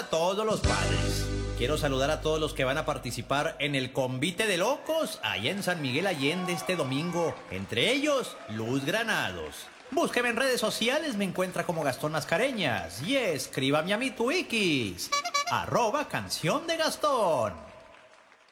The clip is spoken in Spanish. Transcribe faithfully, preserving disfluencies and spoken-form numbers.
a todos los padres. Quiero saludar a todos los que van a participar en el Convite de Locos allá en San Miguel Allende este domingo. Entre ellos, Luz Granados. Búsqueme en redes sociales, me encuentra como Gastón Mascareñas. Y escríbame a mi Twikis, arroba Canción de Gastón.